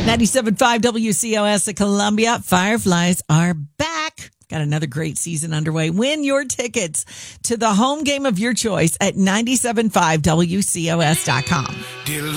97.5 WCOS at Columbia. Fireflies are back. Got another great season underway. Win your tickets to the home game of your choice at 97.5WCOS.com.